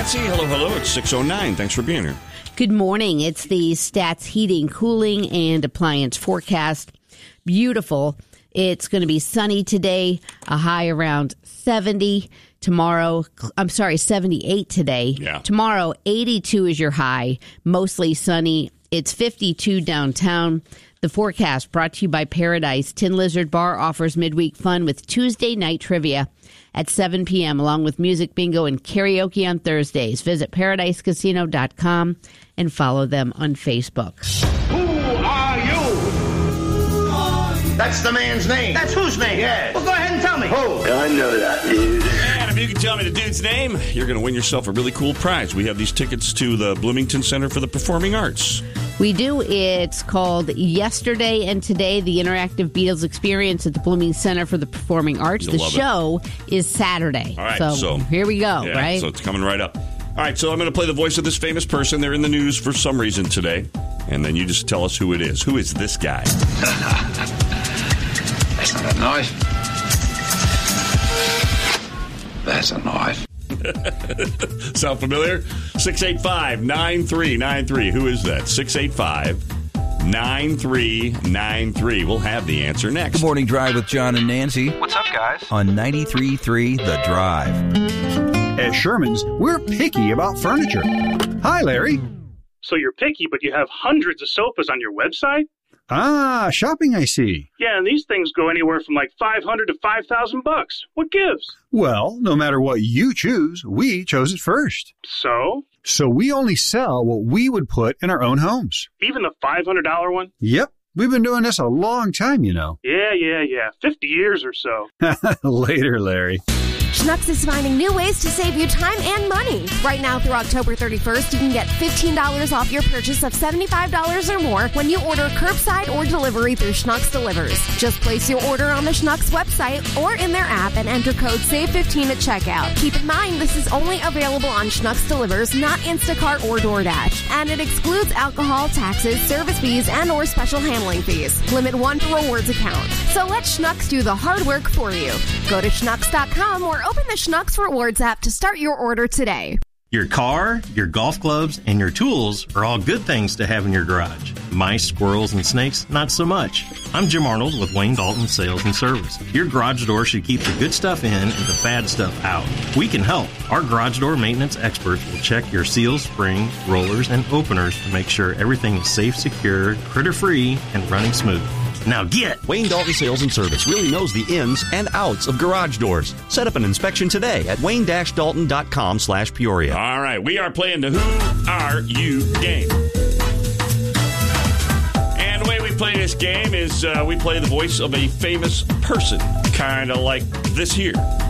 Nancy. Hello. It's 6:09. Thanks for being here. Good morning. It's the Stats Heating, Cooling, and Appliance forecast. Beautiful. It's going to be sunny today, a high around 70. Tomorrow, 78 today. Yeah. Tomorrow, 82 is your high, mostly sunny. It's 52 downtown. The forecast brought to you by Paradise. Tin Lizard Bar offers midweek fun with Tuesday night trivia at 7 p.m. along with music bingo and karaoke on Thursdays. Visit ParadiseCasino.com and follow them on Facebook. Who are you? That's the man's name. That's whose name? Yeah. Well, go ahead and tell me. Who? I know that, dude. And if you can tell me the dude's name, you're going to win yourself a really cool prize. We have these tickets to the Bloomington Center for the Performing Arts. We do. It's called Yesterday and Today, the Interactive Beatles Experience at the Bloomington Center for the Performing Arts. You'll the show is Saturday. All right, so here we go, yeah, right? So it's coming right up. All right, so I'm going to play the voice of this famous person. They're in the news for some reason today. And then you just tell us who it is. Who is this guy? That's not a knife. That's a knife. Sound familiar? 685-9393. Who is that? 685-9393. We'll have the answer next. Good morning, Drive with John and Nancy. What's up, guys? On 93.3 The Drive. At Sherman's, we're picky about furniture. Hi, Larry. So you're picky, but you have hundreds of sofas on your website? Ah, shopping, I see. Yeah, and these things go anywhere from like $500 to $5,000. What gives? Well, no matter what you choose, we chose it first. So? So we only sell what we would put in our own homes. Even the $500 one? Yep. We've been doing this a long time, you know. Yeah. 50 years or so. Later, Larry. Schnucks is finding new ways to save you time and money. Right now through October 31st, you can get $15 off your purchase of $75 or more when you order curbside or delivery through Schnucks Delivers. Just place your order on the Schnucks website or in their app and enter code SAVE15 at checkout. Keep in mind, this is only available on Schnucks Delivers, not Instacart or DoorDash. And it excludes alcohol, taxes, service fees, and or special handling fees. Limit 1 per rewards account. So let Schnucks do the hard work for you. Go to Schnucks.com or open the Schnucks Rewards app to start your order today. Your car, your golf clubs, and your tools are all good things to have in your garage. Mice, squirrels, and snakes, not so much. I'm Jim Arnold with Wayne Dalton Sales and Service. Your garage door should keep the good stuff in and the bad stuff out. We can help. Our garage door maintenance experts will check your seals, springs, rollers, and openers to make sure everything is safe, secure, critter-free, and running smooth. Now get! Wayne Dalton Sales and Service really knows the ins and outs of garage doors. Set up an inspection today at wayne-dalton.com/Peoria. All right, we are playing the Who Are You game. And the way we play this game is we play the voice of a famous person, kind of like this here.